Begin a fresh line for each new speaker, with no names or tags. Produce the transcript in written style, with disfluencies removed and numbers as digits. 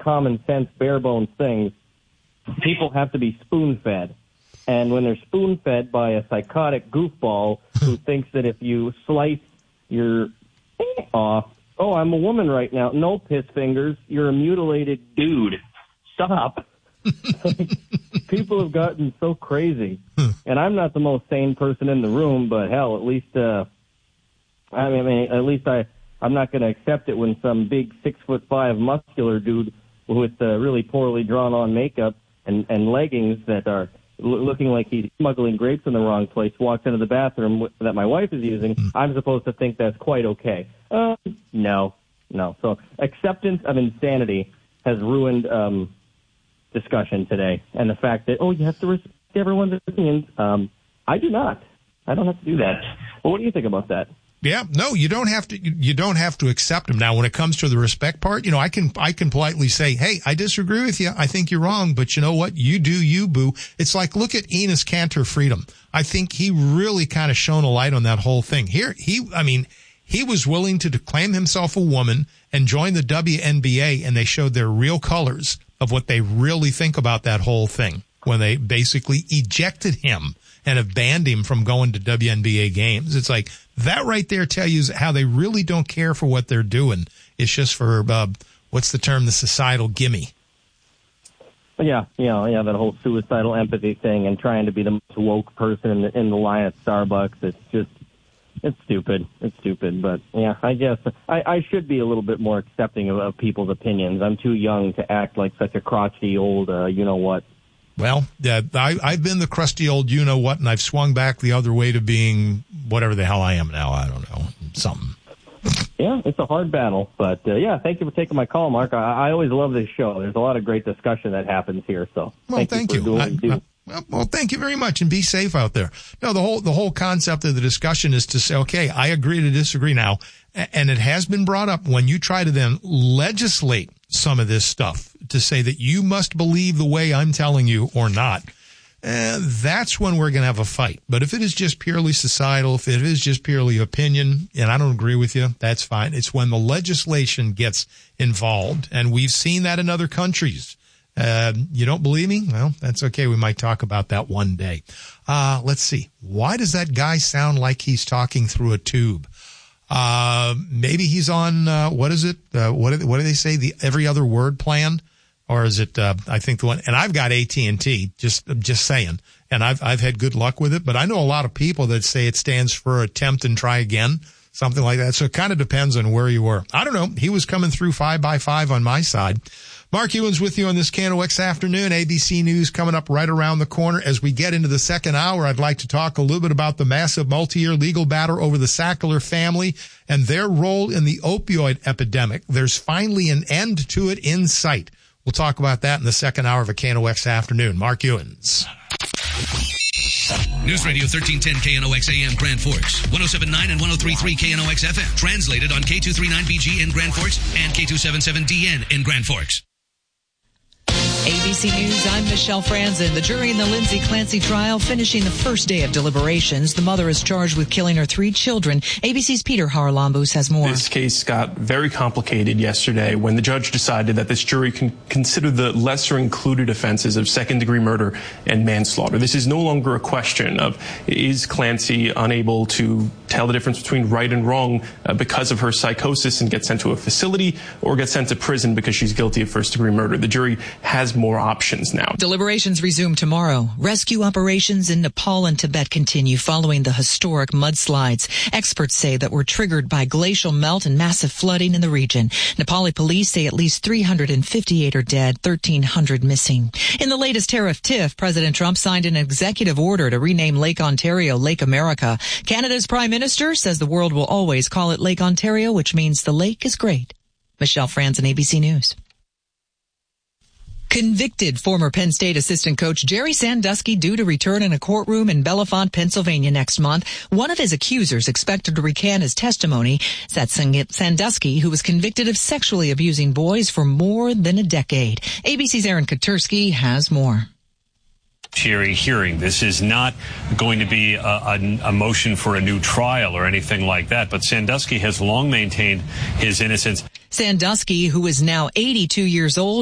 common sense, bare bones things. People have to be spoon-fed. And when they're spoon-fed by a psychotic goofball who thinks that if you slice your off, oh, I'm a woman right now. No, piss fingers. You're a mutilated dude. Stop. People have gotten so crazy. And I'm not the most sane person in the room, but hell, at least, I'm not going to accept it when some big 6'5" muscular dude with really poorly drawn on makeup and leggings that are looking like he's smuggling grapes in the wrong place walks into the bathroom that my wife is using. I'm supposed to think that's quite okay. No. So acceptance of insanity has ruined discussion today. And the fact that, you have to respect everyone's opinions. I do not. I don't have to do that. Well, what do you think about that?
Yeah, no, you don't have to accept them. Now, when it comes to the respect part, I can politely say, hey, I disagree with you. I think you're wrong, but you know what? You do you, boo. It's like, look at Enes Kanter Freedom. I think he really kind of shone a light on that whole thing. He was willing to claim himself a woman and join the WNBA, and they showed their real colors of what they really think about that whole thing when they basically ejected him and have banned him from going to WNBA games. It's like, that right there tells you how they really don't care for what they're doing. It's just for, what's the term, the societal gimme.
Yeah, that whole suicidal empathy thing and trying to be the most woke person in the line at Starbucks. It's stupid. It's stupid. But, yeah, I guess I should be a little bit more accepting of people's opinions. I'm too young to act like such a crotchety old you-know-what.
Well, I've been the crusty old you-know-what, and I've swung back the other way to being whatever the hell I am now. I don't know, something.
Yeah, it's a hard battle. But, thank you for taking my call, Mark. I always love this show. There's a lot of great discussion that happens here. So thank you for doing what you do.
Well, thank you very much, and be safe out there. No, the whole concept of the discussion is to say, okay, I agree to disagree now, and it has been brought up when you try to then legislate some of this stuff to say that you must believe the way I'm telling you or not. That's when we're going to have a fight. But if it is just purely societal, if it is just purely opinion, and I don't agree with you, that's fine. It's when the legislation gets involved, and we've seen that in other countries. You don't believe me? Well, that's okay. We might talk about that one day. Let's see. Why does that guy sound like he's talking through a tube? Maybe he's on, what is it? What do they say? The every other word plan? Or is it, I think the one, and I've got AT&T, just saying, and I've had good luck with it, but I know a lot of people that say it stands for attempt and try again, something like that. So it kind of depends on where you were. I don't know. He was coming through 5x5 on my side. Mark Ewens with you on this KNOX afternoon. ABC News coming up right around the corner. As we get into the second hour, I'd like to talk a little bit about the massive multi-year legal battle over the Sackler family and their role in the opioid epidemic. There's finally an end to it in sight. We'll talk about that in the second hour of a KNOX afternoon. Mark Ewens.
News Radio 1310 KNOX AM Grand Forks, 107.9 and 103.3 KNOX FM. Translated on K239BG in Grand Forks and K277DN in Grand Forks.
ABC News, I'm Michelle Franzen. The jury in the Lindsay Clancy trial finishing the first day of deliberations. The mother is charged with killing her 3 children. ABC's Peter Haralambous has more.
This case got very complicated yesterday when the judge decided that this jury can consider the lesser included offenses of second-degree murder and manslaughter. This is no longer a question of is Clancy unable to tell the difference between right and wrong because of her psychosis and get sent to a facility or get sent to prison because she's guilty of first-degree murder. The jury has more options now.
Deliberations resume tomorrow. Rescue operations in Nepal and Tibet continue following the historic mudslides. Experts say that were triggered by glacial melt and massive flooding in the region. Nepali police say at least 358 are dead, 1,300 missing. In the latest tariff tiff, President Trump signed an executive order to rename Lake Ontario Lake America. Canada's Prime Minister says the world will always call it Lake Ontario, which means the lake is great. Michelle Franzen, ABC News. Convicted former Penn State assistant coach Jerry Sandusky due to return in a courtroom in Bellefonte, Pennsylvania next month. One of his accusers expected to recant his testimony said Sandusky, who was convicted of sexually abusing boys for more than a decade. ABC's Aaron Katursky has more.
Hearing. This is not going to be a motion for a new trial or anything like that, but Sandusky has long maintained his innocence.
Sandusky, who is now 82 years old,